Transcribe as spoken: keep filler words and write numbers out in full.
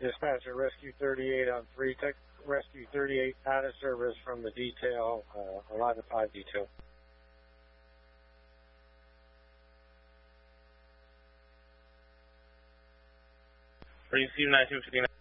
Dispatcher, Rescue thirty-eight on three, tech, Rescue thirty-eight out of service from the detail, uh, alive at five detail. Receive nineteen fifty-nine.